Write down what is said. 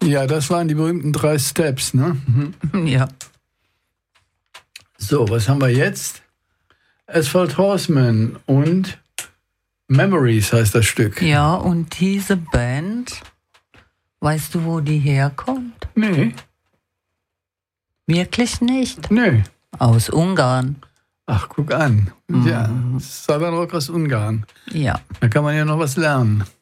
Ja, das waren die berühmten 3 Steps, ne? Ja. So, was haben wir jetzt? Asphalt Horseman und Memories heißt das Stück. Ja, und diese Band, weißt du, wo die herkommt? Nee. Wirklich nicht? Nee. Aus Ungarn. Ach, guck an. Ja, Southern Rock aus Ungarn. Ja. Da kann man ja noch was lernen.